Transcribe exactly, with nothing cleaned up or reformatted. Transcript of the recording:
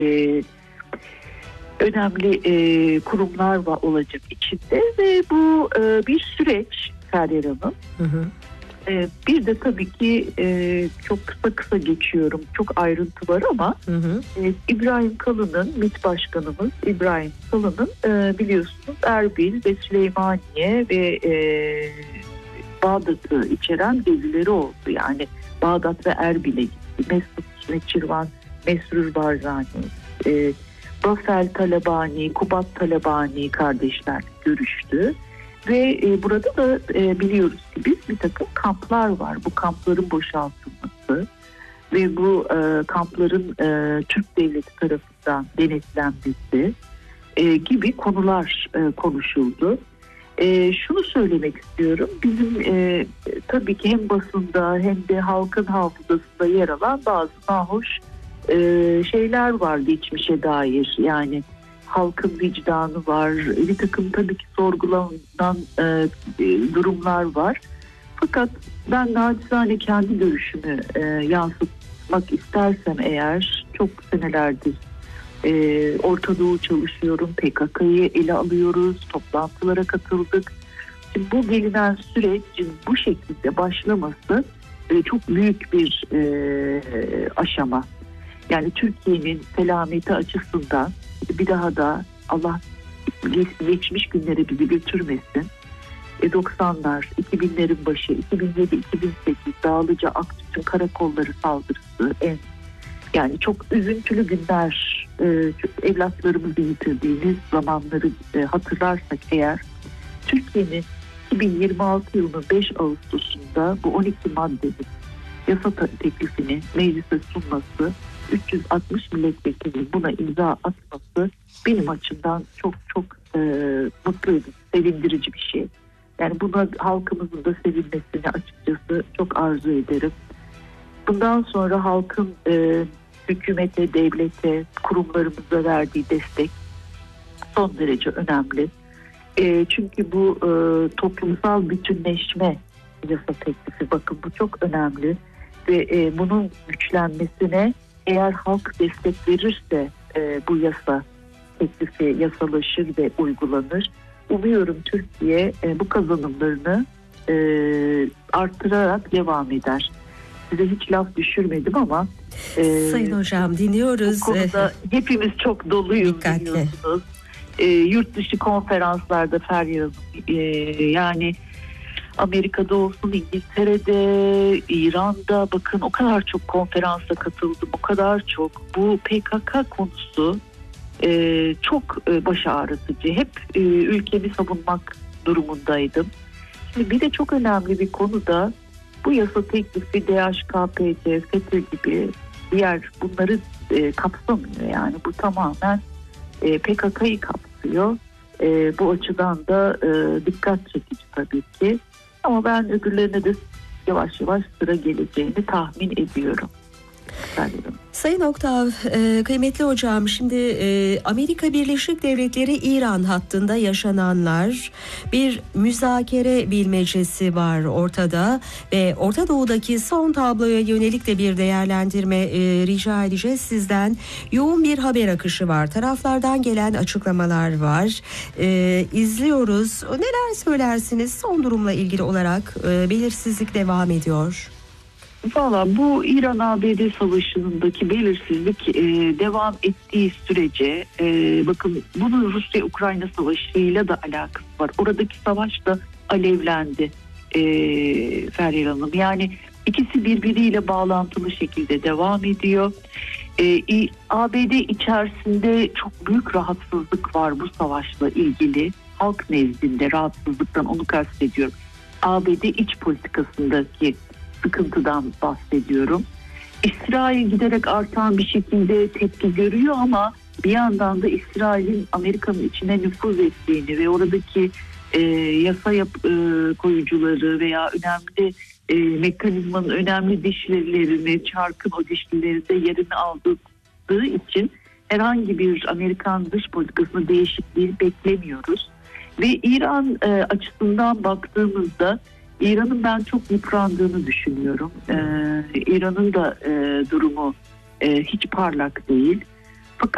e, önemli e, kurumlar var, olacak içinde ve bu e, bir süreç Feryal Hanım. Hı hı. E, bir de tabii ki e, çok kısa kısa geçiyorum. Çok ayrıntı var ama hı hı. E, İbrahim Kalın'ın, MİT Başkanımız İbrahim Kalın'ın e, biliyorsunuz Erbil ve Süleymaniye ve e, Bağdat'ı içeren gezileri oldu. Yani Bağdat ve Erbil'e gitti. Mesut Neçirvan, Mesrur Barzani, e, Bafel Talabani, Kubat Talabani kardeşler görüştü. Ve e, burada da e, biliyoruz ki biz bir takım kamplar var. Bu kampların boşaltılması ve bu e, kampların e, Türk devleti tarafından denetlenmesi e, gibi konular e, konuşuldu. E, şunu söylemek istiyorum. Bizim e, tabii ki hem basında hem de halkın hafızasında yer alan bazı nahoş e, şeyler var geçmişe dair. Yani halkın vicdanı var. Bir takım tabii ki sorgulanan e, durumlar var. Fakat ben naçizane kendi görüşümü e, yansıtmak istersem eğer, çok senelerdir e, Orta Doğu çalışıyorum. P K K'yı ele alıyoruz. Toplantılara katıldık. Şimdi bu gelinen sürecin bu şekilde başlaması e, çok büyük bir e, aşama. Yani Türkiye'nin selameti açısından bir daha da Allah geçmiş günlere bizi götürmesin. E doksanlar, iki binlerin başı, iki bin yedi iki bin sekiz Dağlıca Aktüt'ün karakolları saldırısı, en yani çok üzüntülü günler, e, evlatlarımızı yitirdiğimiz zamanları e, hatırlarsak eğer, Türkiye'nin iki bin yirmi altı yılının beş Ağustos'unda bu on iki maddenin yasa teklifini meclise sunması, üç yüz altmış milletvekili buna imza atması benim açımdan çok çok e, mutlu, sevindirici bir şey. Yani buna halkımızın da sevinmesini açıkçası çok arzu ederim. Bundan sonra halkın e, hükümete, devlete, kurumlarımıza verdiği destek son derece önemli. E, çünkü bu e, toplumsal bütünleşme yasa teklifi, bakın bu çok önemli ve e, bunun güçlenmesine eğer halk destek verirse e, bu yasa teklifi yasalaşır ve uygulanır. Umuyorum Türkiye e, bu kazanımlarını e, arttırarak devam eder. Size hiç laf düşürmedim ama e, Sayın Hocam dinliyoruz. Bu konuda hepimiz çok doluyuz, biliyorsunuz. E, yurt dışı konferanslarda Feryal Hanım, e, yani Amerika'da olsun, İngiltere'de, İran'da, bakın o kadar çok konferansa katıldım, o kadar çok. Bu P K K konusu e, çok e, baş ağrıtıcı. Hep e, ülkemi savunmak durumundaydım. Şimdi bir de çok önemli bir konu da bu yasa teklifi D H K P C, FETÖ gibi diğer bunları e, kapsamıyor. Yani bu tamamen e, P K K'yı kapsıyor. E, bu açıdan da e, dikkat çekici tabii ki. Ama ben öbürlerine de yavaş yavaş sıra geleceğini tahmin ediyorum. Sanırım. Sayın Oktav, e, kıymetli hocam, şimdi e, Amerika Birleşik Devletleri İran hattında yaşananlar, bir müzakere bilmecesi var ortada ve Orta Doğu'daki son tabloya yönelik de bir değerlendirme e, rica edeceğiz sizden. Yoğun bir haber akışı var, taraflardan gelen açıklamalar var, e, izliyoruz. Neler söylersiniz son durumla ilgili olarak? E, belirsizlik devam ediyor. Valla bu İran-A B D savaşındaki belirsizlik e, devam ettiği sürece e, bakın bunun Rusya-Ukrayna savaşıyla da alakası var. Oradaki savaş da alevlendi e, Feryal Hanım. Yani ikisi birbiriyle bağlantılı şekilde devam ediyor. E, A B D içerisinde çok büyük rahatsızlık var bu savaşla ilgili. Halk nezdinde rahatsızlıktan onu kastediyorum. A B D iç politikasındaki sıkıntıdan bahsediyorum. İsrail giderek artan bir şekilde tepki görüyor ama bir yandan da İsrail'in Amerika'nın içine nüfuz ettiğini ve oradaki e, yasa yap, e, koyucuları veya önemli e, mekanizmanın önemli dişlilerini, çarkın o dişlilerinde yerini aldığı için herhangi bir Amerikan dış politikasının değişikliğini beklemiyoruz. Ve İran e, açısından baktığımızda İran'ın ben çok yıprandığını düşünüyorum. Ee, İran'ın da e, durumu e, hiç parlak değil.